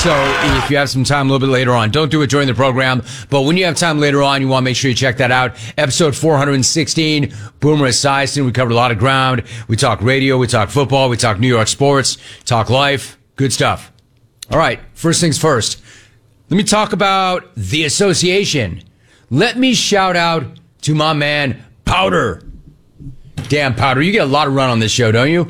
So if you have some time a little bit later on, don't do it during the program, but when you have time later on, you want to make sure you check that out. Episode 416, Boomer Esiason. We covered a lot of ground. We talk radio, we talk football, we talk New York sports, talk life. Good stuff. All right, first things first. Let me talk about the association. Let me shout out to my man, Powder. Damn, Powder, you get a lot of run on this show, don't you?